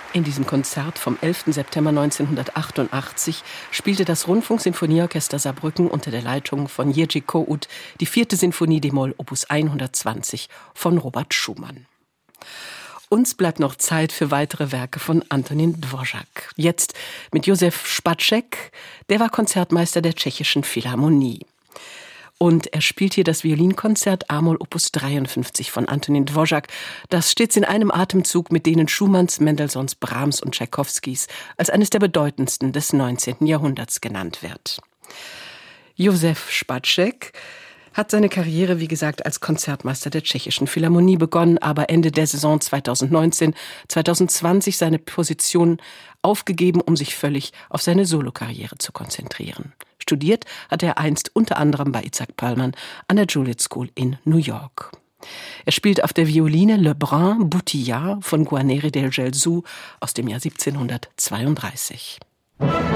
In diesem Konzert vom 11. September 1988 spielte das Rundfunksinfonieorchester Saarbrücken unter der Leitung von Jiří Kout die 4. Sinfonie d-Moll Opus 120 von Robert Schumann. Uns bleibt noch Zeit für weitere Werke von Antonín Dvořák. Jetzt mit Josef Spacek, der war Konzertmeister der Tschechischen Philharmonie. Und er spielt hier das Violinkonzert A-Moll Opus 53 von Antonín Dvořák, das stets in einem Atemzug mit denen Schumanns, Mendelssohns, Brahms und Tschaikowskis als eines der bedeutendsten des 19. Jahrhunderts genannt wird. Josef Spacek hat seine Karriere, wie gesagt, als Konzertmeister der Tschechischen Philharmonie begonnen, aber Ende der Saison 2019/2020 seine Position aufgegeben, um sich völlig auf seine Solokarriere zu konzentrieren. Studiert hat er einst unter anderem bei Itzhak Perlman an der Juilliard School in New York. Er spielt auf der Violine Le Brun Boutillard von Guarneri del Gelzú aus dem Jahr 1732.